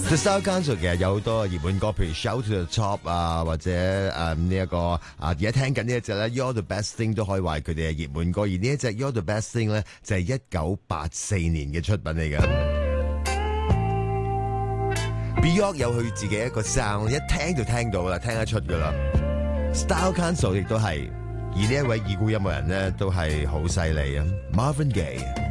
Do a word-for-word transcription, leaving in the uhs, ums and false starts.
The Style Council 其實有好多熱門歌，譬如 Shout to the Top 啊，或者誒呢一個啊，而家聽緊呢一隻咧 You're the Best Thing 都可以話佢哋係熱門歌，而呢一隻 You're the Best Thing 咧就係一九八四年嘅出品嚟㗎。Bjork 有佢自己一個 sound，一聽就聽到啦，聽得出㗎啦。Style Council 亦都係，而呢一位已故音樂人咧都係好犀利啊 ，Marvin Gaye。